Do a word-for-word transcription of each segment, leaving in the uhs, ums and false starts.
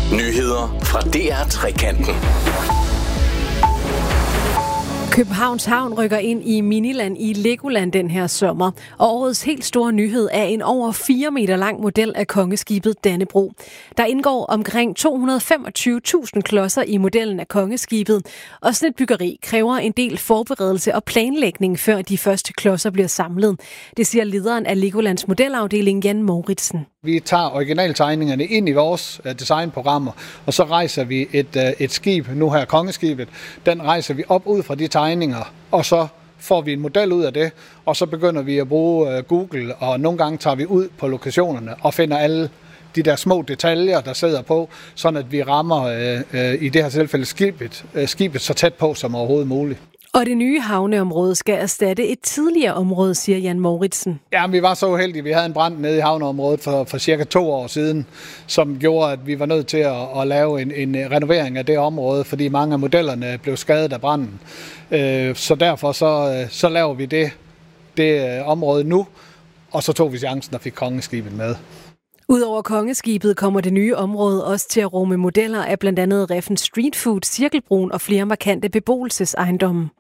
Nyheder fra D R Trekanten. Københavns Havn rykker ind i Miniland i Legoland den her sommer, og årets helt store nyhed er en over fire meter lang model af kongeskibet Dannebrog. Der indgår omkring to hundrede og femogtyve tusind klodser i modellen af kongeskibet, og sådan et byggeri kræver en del forberedelse og planlægning, før de første klodser bliver samlet. Det siger lederen af Legolands modelafdeling, Jan Mouritsen. Vi tager originaltegningerne ind i vores designprogrammer, og så rejser vi et, et skib, nu her kongeskibet. Den rejser vi op ud fra de tegninger, og så får vi en model ud af det, og så begynder vi at bruge Google, og nogle gange tager vi ud på lokationerne og finder alle de der små detaljer, der sidder på, sådan at vi rammer øh, øh, i det her tilfælde skibet, øh, skibet så tæt på som overhovedet muligt. Og det nye havneområde skal erstatte et tidligere område, siger Jan Mouritsen. Ja, vi var så uheldige. Vi havde en brand nede i havneområdet for, for cirka to år siden, som gjorde, at vi var nødt til at, at lave en, en renovering af det område, fordi mange af modellerne blev skadet af branden. Så derfor så, så laver vi det, det område nu, og så tog vi chancen og fik kongeskibet med. Udover kongeskibet kommer det nye område også til at rumme modeller af blandt andet Reffen Street Food, Cirkelbroen og flere markante beboelsesejendomme.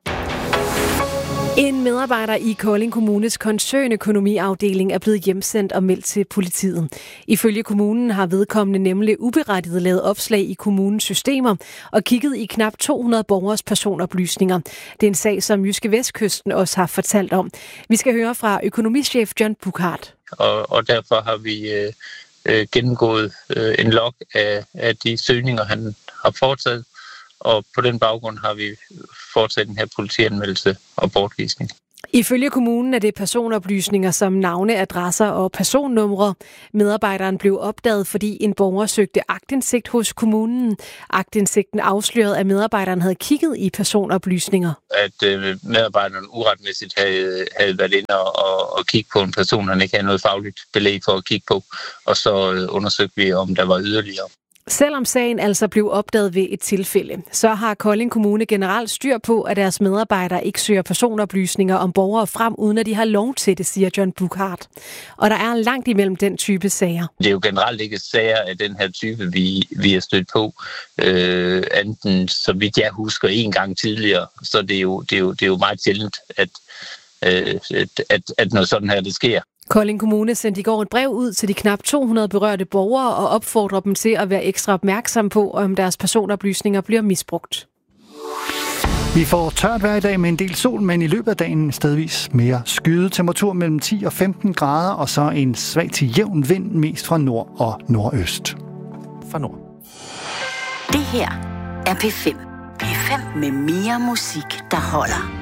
En medarbejder i Kolding Kommunes koncernøkonomiafdeling er blevet hjemsendt og meldt til politiet. Ifølge kommunen har vedkommende nemlig uberettiget lavet opslag i kommunens systemer og kigget i knap to hundrede borgers personoplysninger. Det er en sag, som Jyske Vestkysten også har fortalt om. Vi skal høre fra økonomichef John Buchardt. Og, og derfor har vi øh, øh, gennemgået øh, en log af, af de søgninger, han har foretaget. Og på den baggrund har vi fortsat den her politianmeldelse og bortvisning. Ifølge kommunen er det personoplysninger som navne, adresser og personnumre. Medarbejderen blev opdaget, fordi en borger søgte aktindsigt hos kommunen. Aktindsigten afslørede, at medarbejderen havde kigget i personoplysninger. At øh, medarbejderen uretmæssigt havde, havde været inde og, og kigge på en person, han ikke havde noget fagligt belæg for at kigge på. Og så øh, undersøgte vi, om der var yderligere. Selvom sagen altså blev opdaget ved et tilfælde, så har Kolding Kommune generelt styr på, at deres medarbejdere ikke søger personoplysninger om borgere frem, uden at de har lov til det, siger John Buchardt. Og der er langt imellem den type sager. Det er jo generelt ikke sager af den her type, vi, vi er stødt på. Øh, enten, så vidt jeg husker, en gang tidligere, så det er jo, det er jo, det er jo meget sjældent, at, øh, at, at, at noget sådan her det sker. Kolding Kommune sendte i går et brev ud til de knap to hundrede berørte borgere og opfordrer dem til at være ekstra opmærksom på, om deres personoplysninger bliver misbrugt. Vi får tørt vejr i dag med en del sol, men i løbet af dagen stedvis mere skyet. Temperatur mellem ti og femten grader, og så en svag til jævn vind, mest fra nord og nordøst. Fra nord. Det her er P fem. P fem med mere musik, der holder.